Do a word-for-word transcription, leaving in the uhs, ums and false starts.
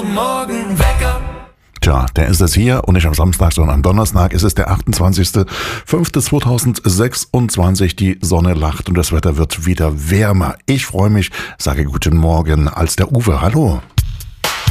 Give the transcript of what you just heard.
Morgen Wecker. Tja, der ist es hier und nicht am Samstag, sondern am Donnerstag. Es ist der achtundzwanzigster fünfter zweitausendsechsundzwanzig. Die Sonne lacht und das Wetter wird wieder wärmer. Ich freue mich, sage guten Morgen als der Uwe. Hallo.